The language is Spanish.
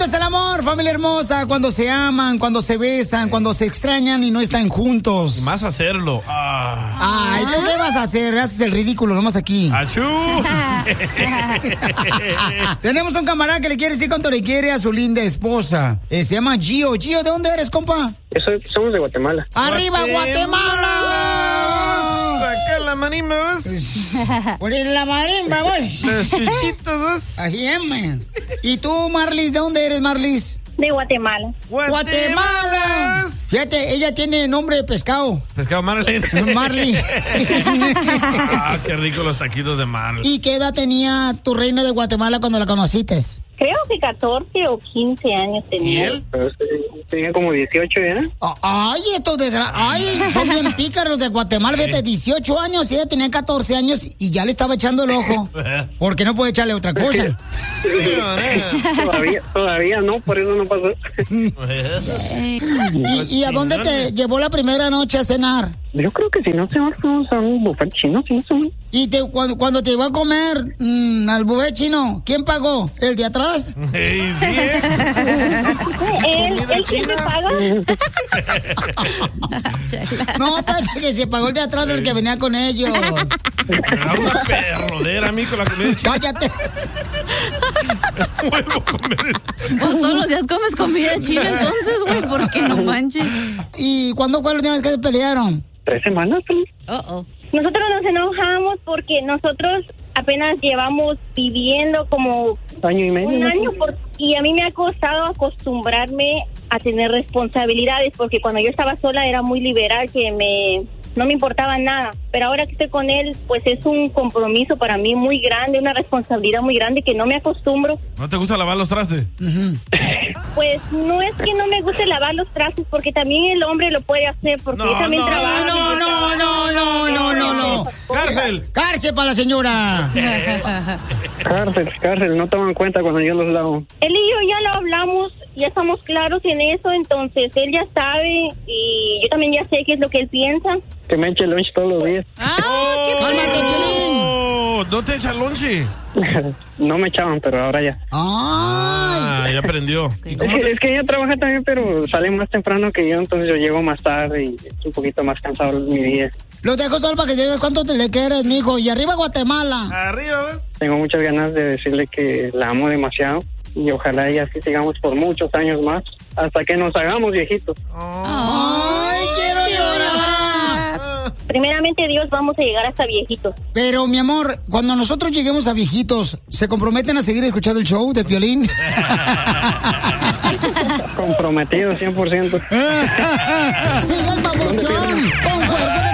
bonito es el amor, familia hermosa, cuando se aman, cuando se besan, cuando se extrañan y no están juntos. Y más hacerlo. Ay, ¿tú qué vas a hacer? Haces el ridículo nomás aquí. ¡Achú! Tenemos un camarada que le quiere decir cuánto le quiere a su linda esposa. Se llama Gio. Gio, ¿de dónde eres, compa? Somos de Guatemala. ¡Arriba, Guatemala! ¡Saca la marimba, vos! ¡Poner la marimba, vos! ¡Los chuchitos, vos! Así es, man. ¿Y tú, Marlis, de dónde eres, Marlis? De Guatemala. ¡Guatemala! Fíjate, ella tiene nombre de pescado. Pescado Marley. Marley. Qué rico los taquitos de Marley. ¿Y qué edad tenía tu reina de Guatemala cuando la conociste? Creo que 14 o 15 años tenía. ¿Y él? Tenía como 18 ya. Ay, son bien pícaros de Guatemala. Vete, 18 años y ella tenía 14 años y ya le estaba echando el ojo. Porque no puede echarle otra cosa. Todavía no, por eso no pasó. ¿Y a dónde te llevó la primera noche a cenar? Yo creo que si no se fuimos a un buffet chino, si no se ¿Y cuando te iba a comer al buffet chino, quién pagó? ¿El de atrás? Sí, ¿Él siempre paga? No, parece que se pagó el de atrás del que venía con ellos. Era una perrodera, mijo, la comida china. ¡Cállate! Pues todos los días comes comida china, entonces, güey, ¿por qué no manches? ¿Y cuándo fue la última vez que se pelearon? 3 semanas. Nosotros nos enojamos porque nosotros apenas llevamos viviendo como año y medio. Un año y a mí me ha costado acostumbrarme a tener responsabilidades porque cuando yo estaba sola era muy liberal, no me importaba nada, pero ahora que estoy con él, pues es un compromiso para mí muy grande, una responsabilidad muy grande que no me acostumbro. ¿No te gusta lavar los trastes? Pues no es que no me guste lavar los trastes, porque también el hombre lo puede hacer, porque yo también trabajo. No. ¡Cárcel! ¡Cárcel para la señora! Cárcel, no toman cuenta cuando yo los lavo. Él y yo ya lo hablamos, ya estamos claros en eso, entonces él ya sabe y yo también ya sé qué es lo que él piensa. Que me eche lunch todos los días. ¡Cálmate, Piolín! ¿No te echa lonche? No me echaban, pero ahora ya. Ya aprendió. Es que ella trabaja también, pero sale más temprano que yo, entonces yo llego más tarde y es un poquito más cansado mi día. Lo dejo solo para que digas cuánto te le quieres, mijo. Y arriba Guatemala. Arriba, ¿ves? Tengo muchas ganas de decirle que la amo demasiado y ojalá y así sigamos por muchos años más hasta que nos hagamos viejitos. ¡Ay, quiero llorar! Primeramente Dios, vamos a llegar hasta viejitos. Pero, mi amor, cuando nosotros lleguemos a viejitos, ¿se comprometen a seguir escuchando el show de Piolín? Comprometido 100%. ¡Sigue el babuchón! ¡Con fuego de